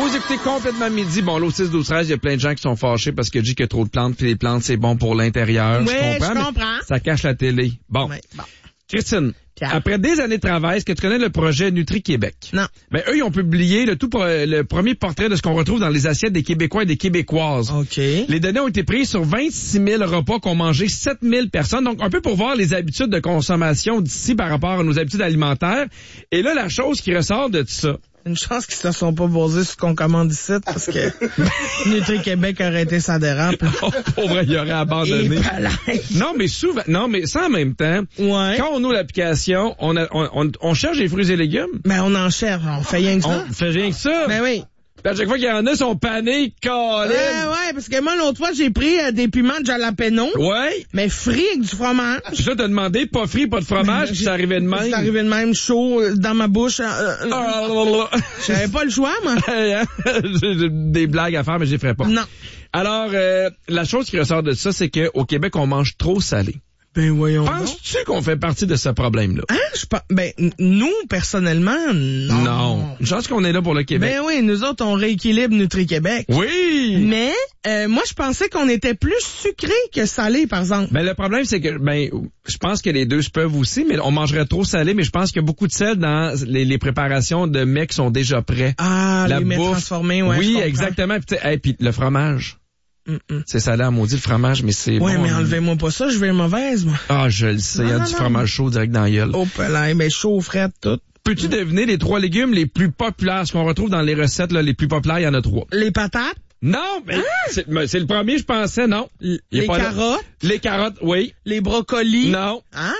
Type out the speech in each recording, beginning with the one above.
Vous écoutez complètement midi. Bon, là, au 6-12-13, il y a plein de gens qui sont fâchés parce que je dis qu'il y a trop de plantes, puis les plantes, c'est bon pour l'intérieur. Oui, je comprends. Mais ça cache la télé. Bon. Oui, bon. Christine, Pierre. Après des années de travail, est-ce que tu connais le projet Nutri-Québec? Non. Ben, eux, ils ont publié le premier portrait de ce qu'on retrouve dans les assiettes des Québécois et des Québécoises. OK. Les données ont été prises sur 26 000 repas qu'ont mangé 7 000 personnes. Donc, un peu pour voir les habitudes de consommation d'ici par rapport à nos habitudes alimentaires. Et là, la chose qui ressort de tout ça. Une chance qu'ils se sont pas basés sur ce qu'on commande ici, parce que Nutri-Québec aurait été sans dérape. Oh, pauvre, il aurait abandonné. Non, mais souvent, ça en même temps. Ouais. Quand on ouvre l'application, on cherche les fruits et légumes. Ben, on en cherche, on fait rien que ça. On fait rien que ça. Ben oui. Puis à chaque fois qu'il y en a, ils sont panés, Colin. Ouais, parce que moi, l'autre fois, j'ai pris des piments de jalapeno. Ouais. Mais frits avec du fromage. Puis ça, t'as demandé, pas frit, pas de fromage, puis ça arrivait de même. C'est arrivé de même, chaud, dans ma bouche. J'avais pas le choix, moi. J'ai des blagues à faire, mais je les ferai pas. Non. Alors, la chose qui ressort de ça, c'est qu'au Québec, on mange trop salé. Ben voyons. Penses-tu qu'on fait partie de ce problème-là? Nous, personnellement, non. Non. Une chance qu'on est là pour le Québec. Ben oui, nous autres, on rééquilibre Nutri-Québec. Oui! Mais, moi, je pensais qu'on était plus sucré que salé, par exemple. Ben, le problème, c'est que, je pense que les deux se peuvent aussi, mais on mangerait trop salé, mais je pense qu'il y a beaucoup de sel dans les préparations de mets qui sont déjà prêts. Ah, les mets transformés, ouais. Oui, exactement. Puis le fromage. C'est salé à maudit, le fromage, mais c'est ouais, bon. Mais enlevez-moi pas ça, je vais être mauvaise, moi. Ah, je le sais, il y a du fromage chaud direct dans la gueule. Oh, là, mais chaud, frais, tout. Peux-tu deviner les 3 légumes les plus populaires, ce qu'on retrouve dans les recettes, là, les plus populaires, il y en a 3. Les patates? Non, mais c'est le premier, je pensais, non. Les carottes? Les carottes, oui. Les brocolis? Non. Ah!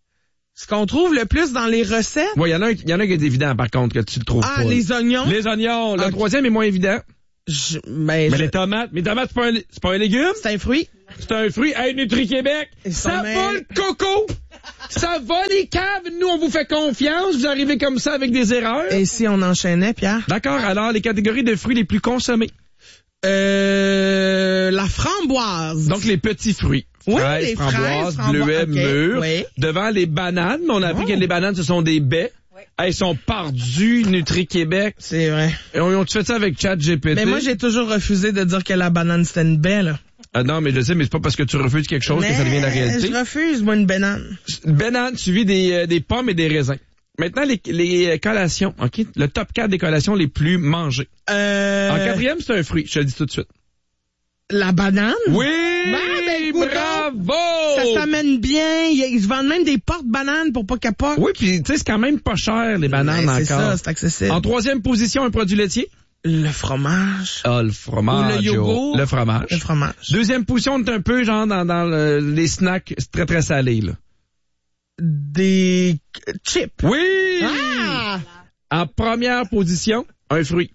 Ce qu'on trouve le plus dans les recettes? Oui, il y en a un qui est évident, par contre, que tu le trouves pas. Ah, les oignons? Les oignons. Le troisième est moins évident. Mais les tomates. Les tomates, c'est pas un légume? C'est un fruit. C'est un fruit. Hey, Nutri-Québec, ça va le coco! Ça va les caves! Nous, on vous fait confiance. Vous arrivez comme ça avec des erreurs. Et si on enchaînait, Pierre? D'accord. Alors, les catégories de fruits les plus consommés. La framboise. Donc, les petits fruits. Oui, fraises, les framboises, fraises, bleuets, okay, mûres. oui. Devant les bananes, on a appris que les bananes, ce sont des baies. Elles sont pardus, Nutri-Québec. C'est vrai. Et on-tu fait ça avec ChatGPT? Mais moi, j'ai toujours refusé de dire que la banane, c'était une baie, là. Ah non, mais je sais, mais c'est pas parce que tu refuses quelque chose que ça devient la réalité. Je refuse, moi, une banane. Banane suivi des pommes et des raisins. Maintenant, les collations, OK? Le top 4 des collations les plus mangées. En 4e, c'est un fruit, je te le dis tout de suite. La banane? Oui! Bravo! Ça s'amène bien. Ils se vendent même des porte-bananes pour pas qu'elles poquent. Oui, puis tu sais, c'est quand même pas cher, les bananes encore. C'est ça, c'est accessible. En 3e position, un produit laitier. Le fromage. Ah, le fromage. Ou le yogourt. Le fromage. Le fromage. 2e position, on est un peu genre dans les snacks très très salés, là. Des chips. Oui! Ah! En 1re position, un fruit.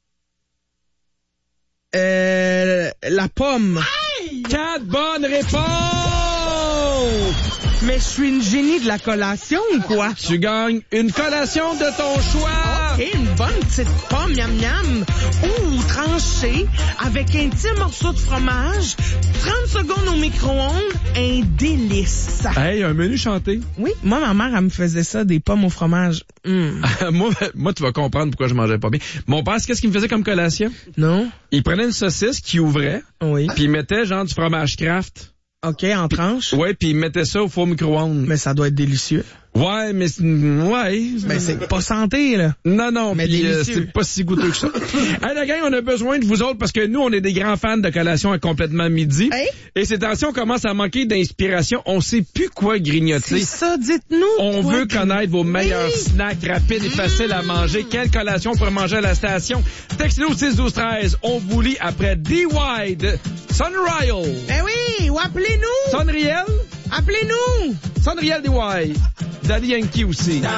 La pomme. 4 bonnes réponses! Mais je suis une génie de la collation ou quoi? Tu gagnes une collation de ton choix! OK, une bonne petite pomme, miam miam. Ou tranchée, avec un petit morceau de fromage, 30 secondes au micro-ondes, un délice. Hey, un menu chanté. Oui, moi, ma mère, elle me faisait ça, des pommes au fromage. Moi, tu vas comprendre pourquoi je mangeais pas bien. Mon père, qu'est-ce qu'il me faisait comme collation? Non. Il prenait une saucisse qu'il ouvrait. Oui. Puis il mettait genre du fromage Kraft. OK, en tranches. Ouais, puis il mettait ça au four micro-ondes. Mais ça doit être délicieux. Ouais, mais Mais c'est pas santé, là. Non, mais puis c'est pas si goûteux que ça. Hey, la gang, on a besoin de vous autres parce que nous, on est des grands fans de collations à complètement midi. Hey? Et ces temps-ci, on commence à manquer d'inspiration. On sait plus quoi grignoter. C'est ça, dites-nous. On veut connaître vos meilleurs snacks rapides et faciles à manger. Quelle collation on pourrait manger à la station? Textez-nous 6-12-13. On vous lit après DY de Sunriel. Oui, ou appelez-nous. Sunriel? Appelez-nous. Sunriel DY. Daddy Yankee aussi.